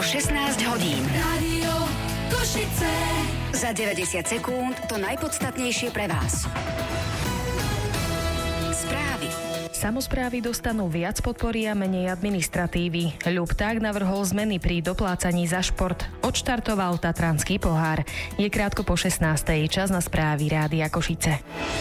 16 hodín. Rádio Košice. Za 90 sekúnd to najpodstatnejšie pre vás. Správy. Samosprávy dostanú viac podpory a menej administratívy. Ľupták navrhol zmeny pri doplácaní za šport. Odštartoval Tatranský pohár. Je krátko po 16. Čas na správy Rádia Košice.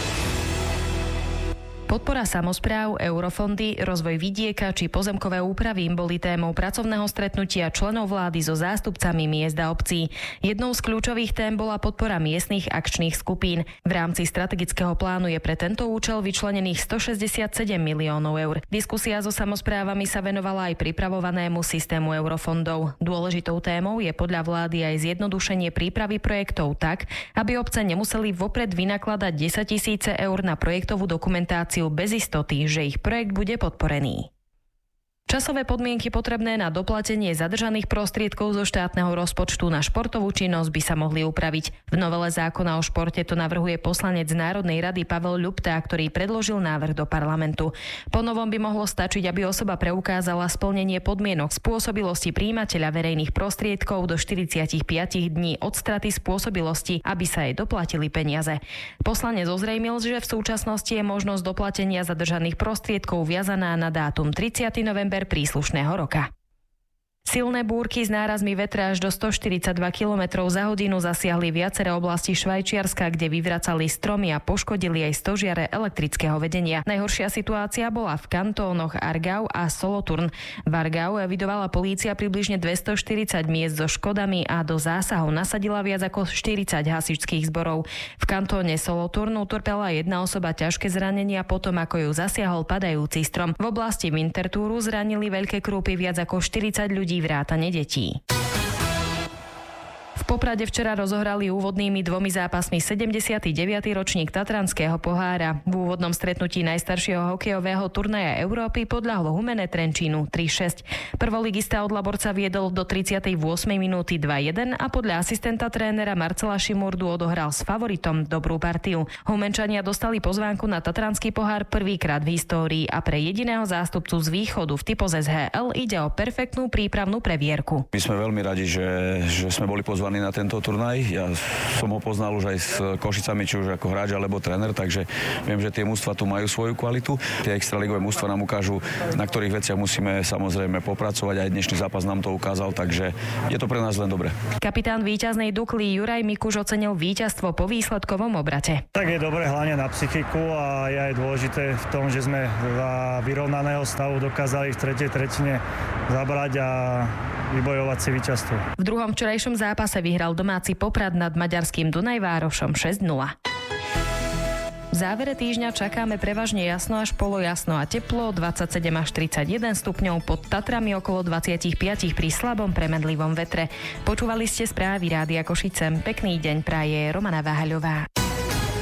Podpora samospráv, eurofondy, rozvoj vidieka či pozemkové úpravy boli témou pracovného stretnutia členov vlády so zástupcami miest a obcí. Jednou z kľúčových tém bola podpora miestnych akčných skupín. V rámci strategického plánu je pre tento účel vyčlenených 167 miliónov eur. Diskusia so samosprávami sa venovala aj pripravovanému systému eurofondov. Dôležitou témou je podľa vlády aj zjednodušenie prípravy projektov tak, aby obce nemuseli vopred vynakladať 10 000 eur na projektovú dokumentáciu bez istoty, že ich projekt bude podporený. Časové podmienky potrebné na doplatenie zadržaných prostriedkov zo štátneho rozpočtu na športovú činnosť by sa mohli upraviť. V novele zákona o športe to navrhuje poslanec Národnej rady Pavel Ľupták, ktorý predložil návrh do parlamentu. Po novom by mohlo stačiť, aby osoba preukázala splnenie podmienok spôsobilosti prijímateľa verejných prostriedkov do 45 dní od straty spôsobilosti, aby sa jej doplatili peniaze. Poslanec ozrejmil, že v súčasnosti je možnosť doplatenia zadržaných prostriedkov viazaná na dátum 30. november príslušného roka. Silné búrky s nárazmi vetra až do 142 km za hodinu zasiahli viaceré oblasti Švajčiarska, kde vyvracali stromy a poškodili aj stožiare elektrického vedenia. Najhoršia situácia bola v kantónoch Aargau a Solothurn. V Aargau evidovala polícia približne 240 miest so škodami a do zásahov nasadila viac ako 40 hasičských zborov. V kantóne Solothurn utrpela jedna osoba ťažké zranenia potom, ako ju zasiahol padajúci strom. V oblasti Winterthuru zranili veľké krúpy viac ako 40 ľudí vrátane detí. V Poprade včera rozohrali úvodnými 2 zápasmi 79. ročník Tatranského pohára. V úvodnom stretnutí najstaršieho hokejového turnaja Európy podľahlo Humene Trenčínu 3-6. Prvoligista od Laborca viedol do 38. minúty 2-1 a podľa asistenta trénera Marcela Šimurdu odohral s favoritom dobrú partiu. Humenčania dostali pozvánku na Tatranský pohár prvýkrát v histórii a pre jediného zástupcu z východu v typoze SHL ide o perfektnú prípravnú previerku. My sme veľmi radi, že sme boli pozvaní na tento turnaj. Ja som ho poznal už aj s Košicami, či už ako hráč alebo tréner, takže viem, že tie mužstvá tu majú svoju kvalitu. Tie extraligové mužstvá nám ukážu, na ktorých veciach musíme samozrejme popracovať. Aj dnešný zápas nám to ukázal, takže je to pre nás len dobre. Kapitán víťaznej Dukly Juraj Mikuš ocenil víťazstvo po výsledkovom obrate. Tak je dobre hlavne na psychiku a je aj dôležité v tom, že sme za vyrovnaného stavu dokázali v tretej tretine zabrať a vybojovať si víťazstvo. V druhom včerajšom zápase vyhral domáci Poprad nad maďarským Dunajvárošom 6-0. V závere týždňa čakáme prevažne jasno až polojasno a teplo 27 až 31 stupňov, pod Tatrami okolo 25 pri slabom premedlivom vetre. Počúvali ste správy Rádia Košice. Pekný deň praje Romana Váhaľová.